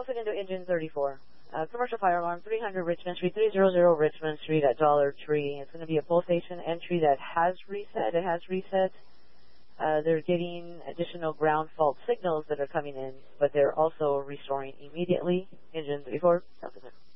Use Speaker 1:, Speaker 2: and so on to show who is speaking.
Speaker 1: Delta into engine 34. Commercial fire alarm 300 Richmond Street, 300 Richmond Street at Dollar Tree. It's going to be a pole station entry that has reset. It has reset. They're getting additional ground fault signals that are coming in, but they're also restoring immediately. Engine 34, Delta.